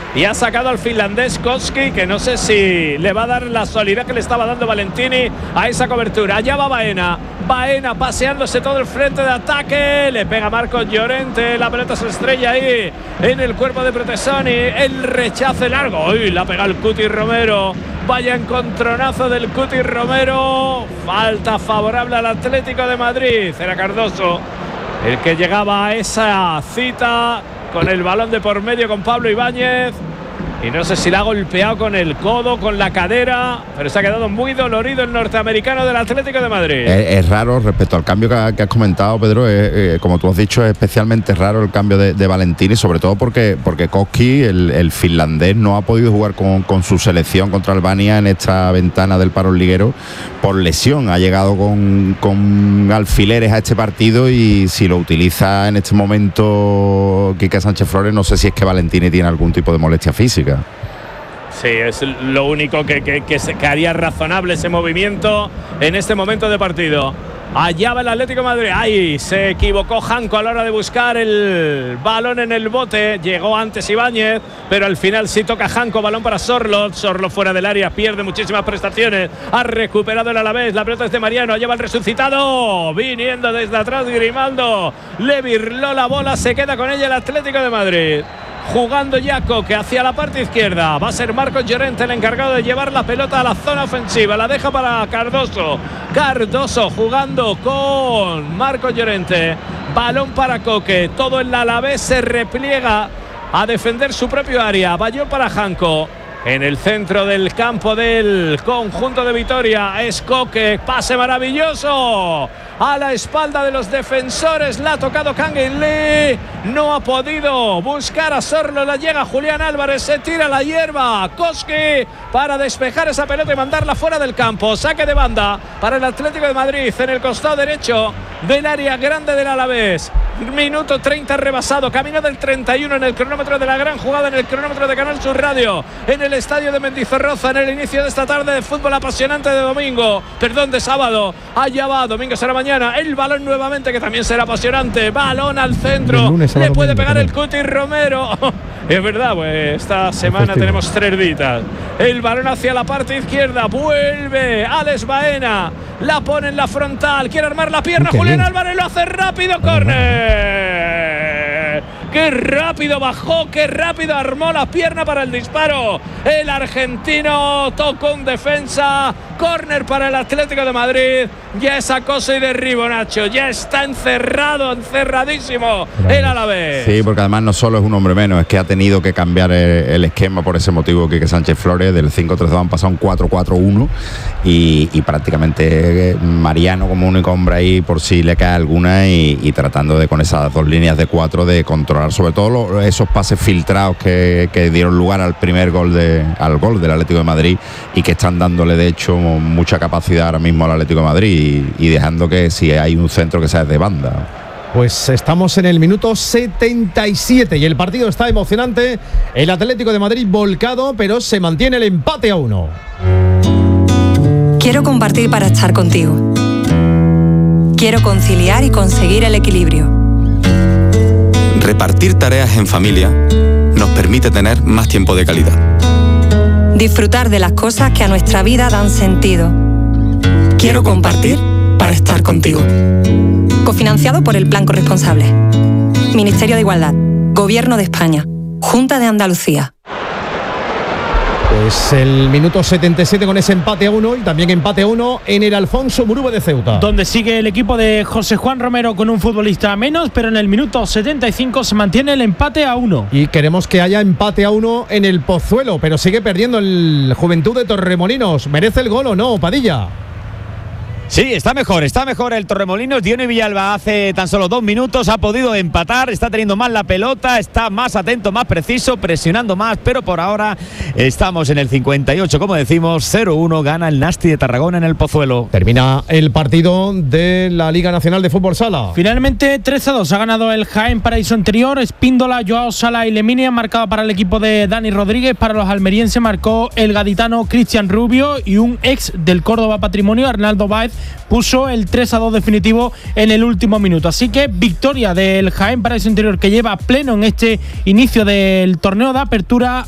y ha sacado al finlandés Koski, que no sé si le va a dar la solidez que le estaba dando Valentini a esa cobertura. Allá va Baena paseándose todo el frente de ataque, le pega Marcos Llorente, la pelota se estrella ahí en el cuerpo de Protesoni, el rechace largo, uy, la pega el Cuti Romero, vaya encontronazo del Cuti Romero, falta favorable al Atlético de Madrid. Era Cardoso el que llegaba a esa cita con el balón de por medio con Pablo Ibáñez. Y no sé si la ha golpeado con el codo, con la cadera, pero se ha quedado muy dolorido el norteamericano del Atlético de Madrid. Es raro respecto al cambio que has comentado, Pedro. Como tú has dicho, es especialmente raro el cambio de Valentini, sobre todo porque Koski, el finlandés, no ha podido jugar con su selección contra Albania en esta ventana del parón liguero por lesión. Ha llegado con alfileres a este partido, y si lo utiliza en este momento Quique Sánchez Flores, no sé si es que Valentini tiene algún tipo de molestia física. Sí, es lo único que haría razonable ese movimiento en este momento de partido. Allá va el Atlético de Madrid. Ahí se equivocó Janko a la hora de buscar el balón en el bote. Llegó antes Ibáñez, pero al final sí toca Janko. Balón para Sorloth. Sorloth fuera del área, pierde muchísimas prestaciones. Ha recuperado el Alavés. La pelota es de Mariano. Allá va el resucitado. Viniendo desde atrás Grimaldo. Le virló la bola. Se queda con ella el Atlético de Madrid. Jugando ya Koke hacia la parte izquierda. Va a ser Marcos Llorente el encargado de llevar la pelota a la zona ofensiva. La deja para Cardoso. Cardoso jugando con Marcos Llorente. Balón para Koke. Todo el Alavés se repliega a defender su propio área. Balón para Janko. En el centro del campo del conjunto de Vitoria es Koke. Pase maravilloso a la espalda de los defensores. La ha tocado Kangin Lee. No ha podido buscar a Sorloth. La llega Julián Álvarez. Se tira la hierba. Koski para despejar esa pelota y mandarla fuera del campo. Saque de banda para el Atlético de Madrid en el costado derecho del área grande del Alavés. Minuto 30 rebasado. Camino del 31 en el cronómetro de la gran jugada, en el cronómetro de Canal Sur Radio, en el estadio de Mendizorroza, en el inicio de esta tarde de fútbol apasionante de sábado. Allá va, domingo será mañana. El balón nuevamente, que también será apasionante. Balón al centro. Le puede pegar el Cuti Romero. Es verdad, pues esta semana tenemos 3 ditas. El balón hacia la parte izquierda. Vuelve Alex Baena. La pone en la frontal. Quiere armar la pierna. Julián Álvarez lo hace rápido. Córner. Qué rápido bajó, qué rápido armó la pierna para el disparo. El argentino tocó un defensa. Córner para el Atlético de Madrid. Ya es acoso y derribo, Nacho. Ya está encerradísimo el Alavés. Sí, porque además no solo es un hombre menos, es que ha tenido que cambiar el esquema por ese motivo. Quique Sánchez Flores, del 5-3-2 han pasado un 4-4-1 y prácticamente Mariano como único hombre ahí por si le cae alguna, y tratando de, con esas 2 líneas de 4, de controlar sobre todo esos pases filtrados que dieron lugar al primer gol al gol del Atlético de Madrid, y que están dándole de hecho mucha capacidad ahora mismo al Atlético de Madrid, y dejando que si hay un centro que sea de banda. Pues estamos en el minuto 77 y el partido está emocionante. El Atlético de Madrid volcado, pero se mantiene el empate a 1. Quiero compartir para estar contigo. Quiero conciliar y conseguir el equilibrio. Repartir tareas en familia nos permite tener más tiempo de calidad. Disfrutar de las cosas que a nuestra vida dan sentido. Quiero compartir para estar contigo. Cofinanciado por el Plan Corresponsable. Ministerio de Igualdad. Gobierno de España. Junta de Andalucía. Pues el minuto 77 con ese empate a 1, y también empate a 1 en el Alfonso Muruba de Ceuta, donde sigue el equipo de José Juan Romero con un futbolista menos, pero en el minuto 75 se mantiene el empate a 1. Y queremos que haya empate a 1 en el Pozuelo, pero sigue perdiendo el Juventud de Torremolinos. ¿Merece el gol o no, Padilla? Sí, está mejor el Torremolinos. Diony Villalba hace tan solo 2 minutos ha podido empatar, está teniendo más la pelota, está más atento, más preciso, presionando más, pero por ahora estamos en el 58, como decimos, 0-1, gana el Nasti de Tarragona en el Pozuelo. Termina el partido de la Liga Nacional de Fútbol Sala. Finalmente 3-2 ha ganado el Jaén Paraíso Interior. Espíndola, Joao Sala y Lemini han marcado para el equipo de Dani Rodríguez. Para los almerienses marcó el gaditano Cristian Rubio, y un ex del Córdoba Patrimonio, Arnaldo Báez, puso el 3-2 definitivo en el último minuto. Así que victoria del Jaén Paraíso Interior, que lleva pleno en este inicio del torneo de apertura